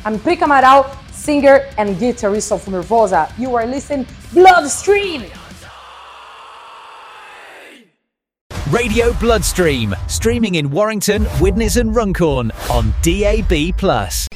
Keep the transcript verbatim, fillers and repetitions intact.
I'm Prica Amaral, singer and guitarist of Nervosa. You are listening Bloodstream! Radio Bloodstream, streaming in Warrington, Widnes and Runcorn on D A B plus.